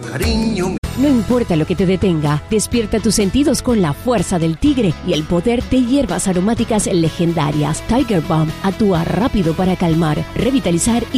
cariño. No importa lo que te detenga, despierta tus sentidos con la fuerza del tigre y el poder de hierbas aromáticas legendarias. Tiger Balm actúa rápido para calmar, revitalizar y